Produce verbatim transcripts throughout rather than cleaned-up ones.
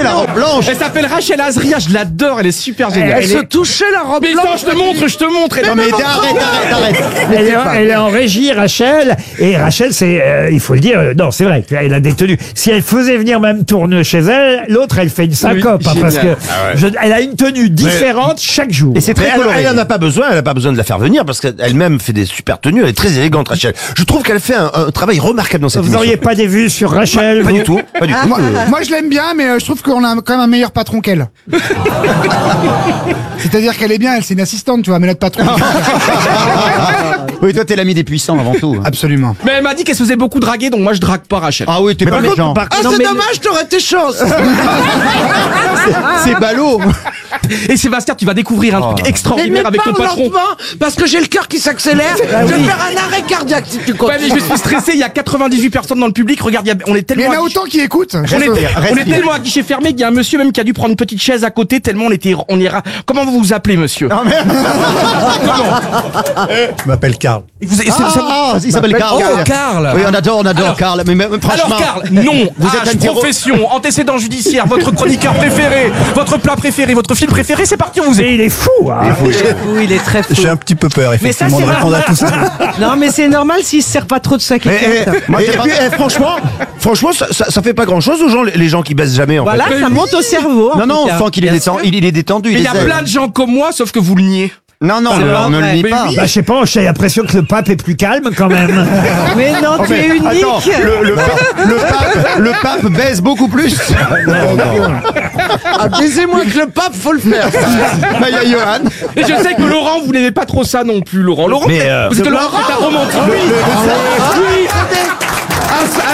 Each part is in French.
la robe blanche. Elle s'appelle Rachel Azria, je l'adore, elle est super géniale. Elle se touchait la robe Mais blanche. attends, je te montre, je te montre. Non mais arrête, arrête, arrête. Elle est, elle est en régie, Rachel. Et Rachel, c'est, euh, il faut le dire, euh, non, c'est vrai, elle a des tenues. Si elle faisait venir même Tourneux chez elle, l'autre, elle fait une syncope. Oui, hein, parce que génial. je- elle a une tenue différente chaque jour. Et c'est très Mais elle, coloré. elle en a pas besoin, elle a pas besoin de la faire venir parce qu'elle-même fait des super tenues, elle est très élégante Rachel. Je trouve qu'elle fait un, un travail remarquable dans cette Vous émission. n'auriez pas des vues sur Rachel Pas vous du tout, pas du tout. Moi, moi, je l'aime bien, mais euh, je trouve qu'on a quand même un meilleur patron qu'elle. C'est-à-dire qu'elle est bien, elle c'est une assistante, tu vois, mais notre patron. Oui, toi t'es l'ami des puissants avant tout. Absolument. Mais elle m'a dit qu'elle se faisait beaucoup draguer, donc moi je drague pas Rachel. Ah oui, t'es Mais pas par contre, méchant. par- Ah, non, c'est mais- dommage, t'aurais tes chances. C'est ballot. Et Sébastien, tu vas découvrir un truc Mais, extraordinaire mais avec ton parle patron. lentement, parce que j'ai le cœur qui s'accélère. Je vais faire un arrêt cardiaque si tu Ouais, continues. mais je suis stressé, il y a quatre-vingt-dix-huit personnes dans le public, regarde, il y a- on est Mais tellement... il y en a à guichet- autant qui écoutent. On est, Respire, on est respire. tellement à guichet fermé qu'il y a un monsieur même qui a dû prendre une petite chaise à côté tellement on était, on ira. Comment vous vous appelez, monsieur? Je m'appelle Karl. Vous, c'est- c'est- Ah, il s'appelle Karl. Oh, Karl. Oui, on adore, on adore Alors- Karl. Mais, mais franchement. Alors Karl, non, Vous âge, êtes un terreau- profession, antécédent judiciaire, votre chroniqueur préféré, votre plat préféré, votre film préféré, c'est parti, on vous Et est. il est fou, hein. Oui, il est très fou. J'ai un petit peu peur, Mais ça, effectivement, c'est de répondre à tout ça. Non, mais c'est normal s'il se sert pas trop de sa Et, cliquette. et- et puis, eh, franchement, franchement, ça, ça, ça fait pas grand chose aux gens, les gens qui baissent jamais en Voilà, fait. ça monte au cerveau. en Non, non, tout on cas. sent qu'il est, Bien détendu, sûr. il, il est détendu. Mais Il il y a essaie. plein de gens comme moi, sauf que vous le niez. Non, non, C'est on, pas on ne le vrai. nie Mais pas. oui. Bah, je sais pas, j'ai l'impression que le pape est plus calme quand même. Mais non, tu es unique. Attends, le, le, pape, le, pape, le pape baise beaucoup plus. Ah, baisez-moi que le pape, faut le faire. Bah, il y a Johan. Et je sais que Laurent, vous n'aimez pas trop ça non plus, Laurent. Laurent, Mais, euh, vous êtes Laurent, c'est un romantique. Oui, oui. Ah, ça-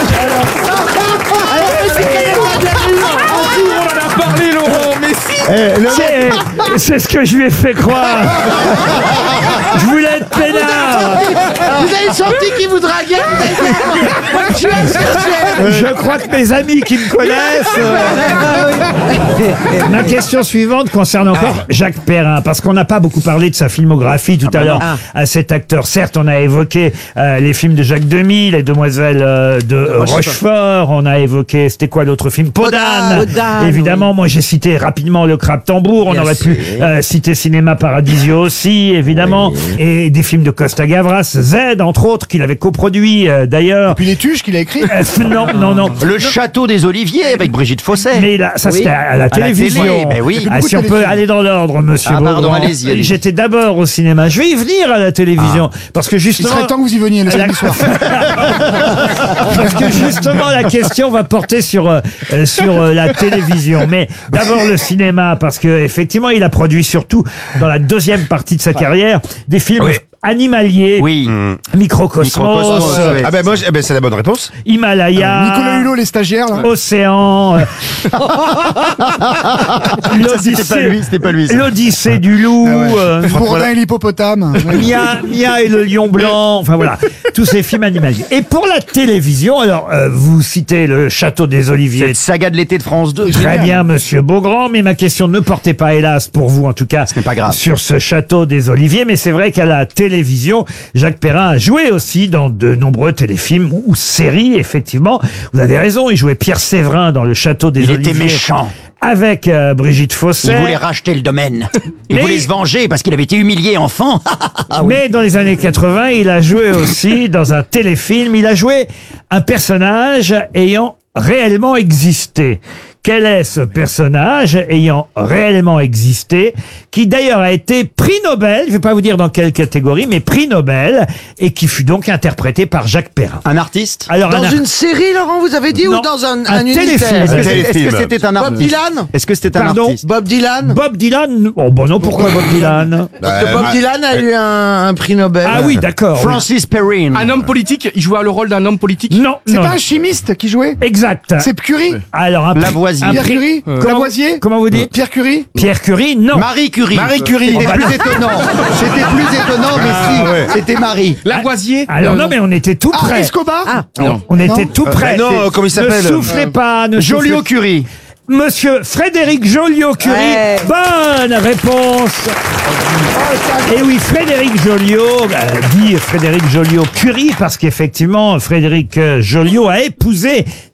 on en a parlé, Laurent, mais si. C'est, c'est ce que je lui ai fait croire. Je voulais être peinard. Vous avez senti qu'il vous draguait. Tu as ce que tu es. Je crois que mes amis qui me connaissent. euh, Ma question suivante concerne encore Jacques Perrin, parce qu'on n'a pas beaucoup parlé de sa filmographie tout à l'heure à cet acteur. Certes, on a évoqué euh, les films de Jacques Demy, Les Demoiselles euh, de euh, Rochefort. On a évoqué, c'était quoi l'autre film? Podane. Podane, Évidemment, moi j'ai cité rapidement Le Crabe Tambour. On Bien aurait sûr. pu euh, citer Cinéma Paradisio aussi, évidemment, et des films de Costa Gavras, Z entre autres, qu'il avait coproduit euh, d'ailleurs. Puis les tuches qu'il a écrit. Euh, non, non, non. Le château des Oliviers avec Brigitte Fosset. Mais là, ça c'était à la À la télévision. télé, ben oui. Ah, si on peut téléfilms. aller dans l'ordre, monsieur Ah, pardon, Beaugrand. allez-y, allez-y. J'étais d'abord au cinéma. Je vais y venir à la télévision. Parce que Il justement. serait temps que vous y veniez le La- samedi soir. Parce que justement, la question va porter sur, euh, euh, sur euh, la télévision. Mais d'abord le cinéma, parce que effectivement, il a produit surtout dans la deuxième partie de sa carrière des films Oui. animaliers. Oui. Microcosmos, Microcosmos, euh, ouais. Ah ben moi, je- eh ben, c'est la bonne réponse. Himalaya. Nicolas Hulot, les stagiaires, là. Océan. euh, C'était pas lui, c'était pas lui. ça. L'Odyssée du loup. Ah ouais. euh, Bourdin et l'hippopotame. Mia, Mia et le lion blanc, enfin voilà, tous ces films animaliers. Et pour la télévision, alors euh, vous citez le Château des Oliviers. Cette saga de l'été de France deux. Très bien, monsieur Beaugrand, mais ma question ne portait pas, hélas, pour vous en tout cas, n'est pas grave. sur ce Château des Oliviers, mais c'est vrai qu'à la télévision, Jacques Perrin a joué aussi dans de nombreux téléfilms ou séries, effectivement. Vous avez raison, il jouait Pierre Séverin dans le Château des Il Oliviers. était méchant. Avec euh, Brigitte Fosset. Il voulait racheter le domaine. Il Mais- voulait se venger parce qu'il avait été humilié enfant. Mais dans les années quatre-vingts, il a joué aussi dans un téléfilm. Il a joué un personnage ayant réellement existé. Quel est ce personnage ayant réellement existé, qui d'ailleurs a été prix Nobel, je ne vais pas vous dire dans quelle catégorie, mais prix Nobel, et qui fut donc interprété par Jacques Perrin. Un artiste. Alors, Dans un ar- une série, Laurent, vous avez dit, Non, ou dans un, un un unitaire? téléfilm. Est-ce que, Quel est-ce que film c'était un Bob artiste Dylan? Est-ce que c'était un Pardon artiste Bob Dylan? Bob Dylan. Oh bon non, pourquoi Bob Dylan Parce que Bob Dylan a eu un, un prix Nobel. Ah oui, d'accord. oui. Francis Perrine. Un homme politique, il jouait le rôle d'un homme politique. Non, C'est non. pas un chimiste qui jouait? Exact. C'est Curie? Alors un prix- Lavoisier. un Pierre prix- Curie? Comment- Lavoisier? Comment vous dites Pierre Curie? Pierre Curie, non. Marie Curie. Marie Curie. C'était plus étonnant. C'était plus étonnant, mais si. C'était Marie. Lavoisier. Alors non, mais on était tout Ah, près. Escobar? Ah. On était Non. tout près. non, euh, comment il s'appelle Ne soufflez pas. Ne Joliot soufflez- Curie. Monsieur Frédéric Joliot-Curie. Ouais. Bonne réponse. Et oui, Frédéric Joliot, euh, dit Frédéric Joliot-Curie, parce qu'effectivement, Frédéric euh, Joliot a épousé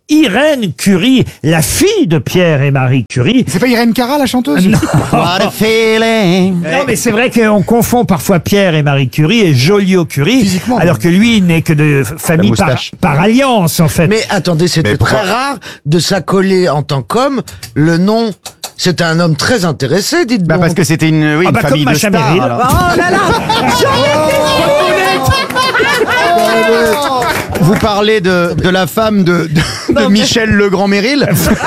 Irène Curie, la fille de Pierre et Marie Curie. C'est pas Irène Cara, la chanteuse? Non. What a feeling. Non, mais c'est vrai qu'on confond parfois Pierre et Marie Curie et Joliot-Curie, Physiquement, alors que lui, il n'est que de famille par, moustache. par alliance, en fait. Mais attendez, c'était Mais pourquoi très rare de s'accoler en tant qu'homme le nom. C'était un homme très intéressé, dites Bah donc. parce que c'était une, oui, Ah une bah, famille comme de Macha stars. Meryl. alors. Oh là là. Vous parlez de, de la femme de, de, de Michel Legrand-Méril.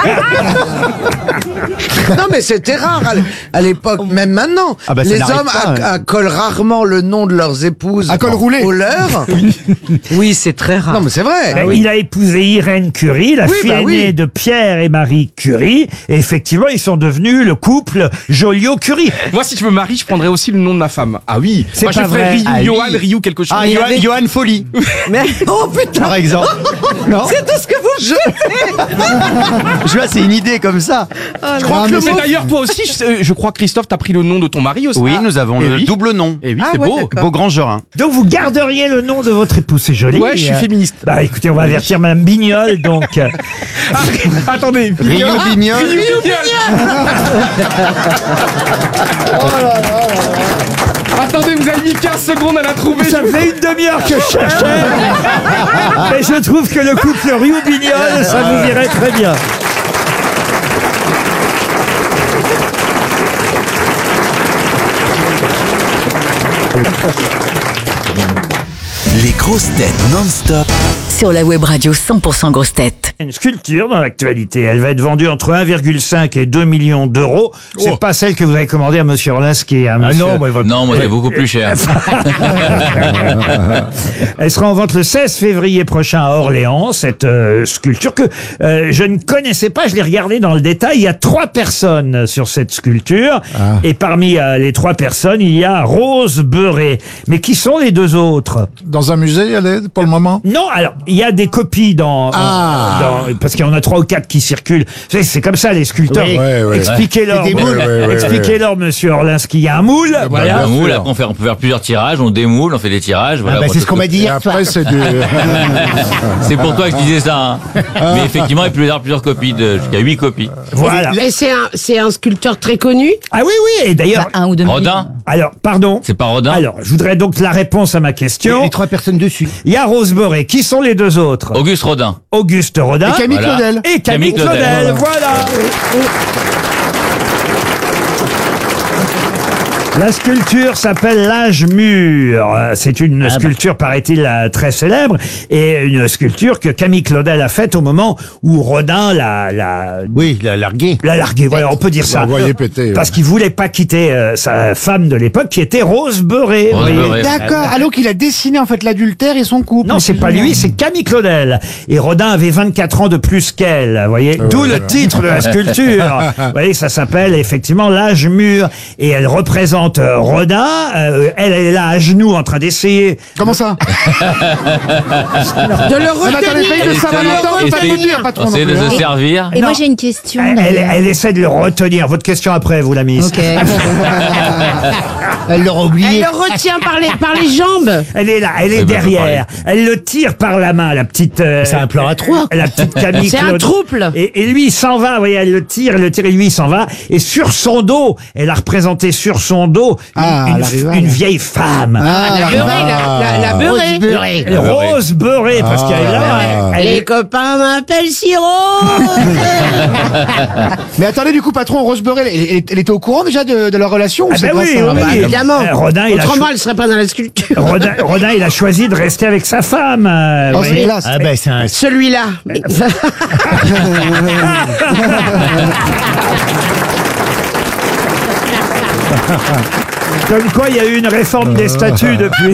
Non, mais c'était rare à l- à l'époque, même maintenant. Ah bah, ça les n'arrive hommes pas, acc- ouais. accolent rarement le nom de leurs épouses À col roulé. au leur. Oui, c'est très rare. Non, mais c'est vrai. Euh, Il a épousé Irène Curie, la Oui, fille bah oui. aînée de Pierre et Marie Curie. Et effectivement, ils sont devenus le couple Joliot-Curie. Moi, si je me marie, je prendrais aussi le nom de ma femme. Ah oui. C'est Moi, je pas ferais vrai. Ryu, Ah oui. Johan, Ryu, quelque chose. Ah, Johan, Johan Folie, Mais oh putain, par exemple. Non, c'est tout ce que vous je vois, c'est une idée comme ça. Je crois que le mot. D'ailleurs, toi aussi, je, je crois, Christophe, t'as pris le nom de ton mari aussi. Oui, nous avons Eh le oui. double nom. Et oui, Ah c'est ouais, beau. d'accord. Beaugrand-Gerin. Donc vous garderiez le nom de votre épouse, c'est joli. Ouais, je suis Euh, féministe. Bah écoutez, on va avertir Madame Bignol, donc. euh, Ah, attendez. Rio Bignol. Attendez, vous avez mis quinze secondes à la trouver. Ça faisait une demi-heure que je cherchais. Mais je trouve que le couple Rioux-Bignol, ça vous irait très bien. Les grosses têtes non-stop. Sur la web radio cent pour cent grosses têtes. Une sculpture dans l'actualité. Elle va être vendue entre un virgule cinq et deux millions d'euros. C'est pas celle que vous avez commandée à Monsieur Orlinski. Hein, monsieur. non, moi, il va- Non, moi c'est beaucoup plus cher. Elle sera en vente le seize février prochain à Orléans, cette euh, sculpture que euh, je ne connaissais pas, je l'ai regardée dans le détail. Il y a trois personnes sur cette sculpture. Et parmi euh, les trois personnes, il y a Rose Beurré. Mais qui sont les deux autres? Dans un musée, elle est, pour le moment? Non, alors, il y a des copies dans... Ah. dans- parce qu'il y en a trois ou quatre qui circulent. Vous savez, c'est comme ça, les sculpteurs. Oui. Ouais, ouais. Expliquez-leur, C'est des moules. Ouais, ouais, ouais, expliquez-leur, monsieur Orlinski. Il y a un moule, voilà. bien Un moule, sûr. après on, fait, on peut faire plusieurs tirages, on démoule, on fait des tirages. Voilà, Ah bah, pour c'est ce qu'on m'a dit Et hier soir. après, c'est du... C'est pour toi que je disais ça. Hein. Mais effectivement, il peut y avoir plusieurs copies, de, jusqu'à huit copies. Voilà. Et c'est un, c'est un sculpteur très connu. Ah oui, oui, et d'ailleurs... Un ou deux Rodin, Alors, pardon. c'est pas Rodin. Alors, je voudrais donc la réponse à ma question. Les trois personnes dessus. Il y a Rose Beurré. Qui sont les deux autres? Auguste Rodin. Auguste Rodin. Et Camille Voilà. Claudel. Et Camille Camille Claudel. Claudel. Voilà. La sculpture s'appelle l'âge mûr. Euh, C'est une sculpture, paraît-il, euh, très célèbre, et une sculpture que Camille Claudel a faite au moment où Rodin l'a, l'a, Oui, la largué. l'a largué. Voilà, on peut dire ça. envoyé péter, Parce ouais. qu'il voulait pas quitter euh, sa femme de l'époque, qui était Rose Beurré. vous Rose voyez. Beurré. D'accord. Alors qu'il a dessiné en fait l'adultère et son couple. Non, c'est pas lui, c'est Camille Claudel. Et Rodin avait vingt-quatre ans de plus qu'elle, vous voyez. D'où le titre de la sculpture. Vous voyez, ça s'appelle effectivement l'âge mûr. Et elle représente euh, Rodin. Euh, elle, elle est là à genoux en train d'essayer. Comment ça? De le Ah, bah, attends, les pays de Saint-Valentin, on peut pas Essaye- le dire, patron. Essaye de non plus, se hein. servir. Et Non. moi j'ai une question. Elle, elle, d'ailleurs. elle essaie de le retenir. Votre question après, vous, la miss. Ok. Elle l'aura Elle oublié. le retient par les, par les jambes. Elle est là, elle est Eh ben, derrière. Elle le tire par la main, la petite. euh, C'est un plan à trois. La petite Camille C'est un Claudel. trouble. Et, et lui, il s'en va. Vous voyez, elle le tire, elle le tire, et lui, il s'en va. Et sur son dos, elle a représenté sur son dos une, Ah, une- la rivale. une vieille femme. Ah, La beurrée, la, la, la beurrée. Beurré. Elle est Rose Beurré, parce qu'elle est là. Ah. Elle Les est- copains m'appellent Siro. Mais attendez, du coup, patron, Rose Beurré, elle, elle- elle était au courant déjà de, de leur relation ou Ah c'est ben pas oui, ça oui, oui. évidemment. Euh, Rodin, il a Autrement, cho- elle serait pas dans la sculpture. Rodin, Rodin, il a choisi de rester avec sa femme. euh, Oh, vous c'est voyez. classe. Ah ben c'est un... Celui-là. Comme quoi, il y a eu une réforme des statuts depuis.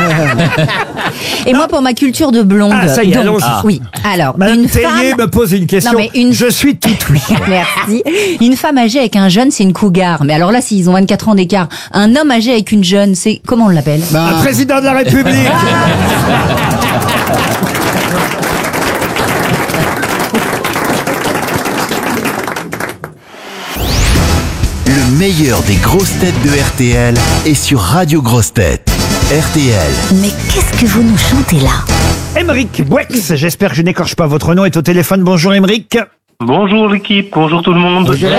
Et moi pour ma culture de blonde. Ah, ça y est, donc, allons-y. oui. Alors, Madame une Tellier femme. me pose une question. Non, mais une- Je suis tout oui. Merci. Une femme âgée avec un jeune, c'est une cougar. Mais alors là, s'ils ont vingt-quatre ans d'écart, un homme âgé avec une jeune, c'est comment on l'appelle? Bah, Un président de la République. Le meilleur des grosses têtes de R T L est sur Radio Grosses Têtes. R T L. Mais qu'est-ce que vous nous chantez là? Émeric Bouex, j'espère que je n'écorche pas votre nom, est au téléphone. Bonjour Émeric. Bonjour l'équipe, bonjour tout le monde.